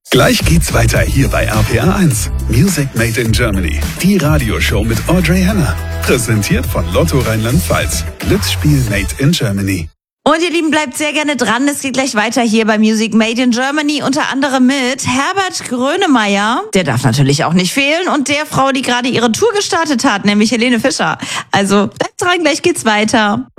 Gleich geht's weiter hier bei RPA 1. Music Made in Germany. Die Radioshow mit Audrey Henner. Präsentiert von Lotto Rheinland-Pfalz. Glücksspiel Made in Germany. Und ihr Lieben, bleibt sehr gerne dran. Es geht gleich weiter hier bei Music Made in Germany, unter anderem mit Herbert Grönemeyer. Der darf natürlich auch nicht fehlen. Und der Frau, die gerade ihre Tour gestartet hat, nämlich Helene Fischer. Also bleibt dran, gleich geht's weiter.